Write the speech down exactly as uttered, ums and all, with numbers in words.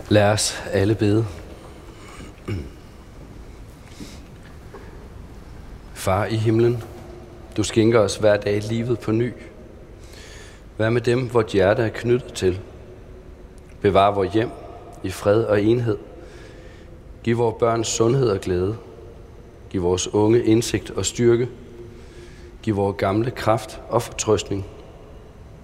Lad os alle bede. Far i himlen, du skænker os hver dag livet på ny. Vær med dem, vort hjerte er knyttet til. Bevar vores hjem i fred og enhed. Giv vores børn sundhed og glæde. Giv vores unge indsigt og styrke. Giv vores gamle kraft og fortrøstning.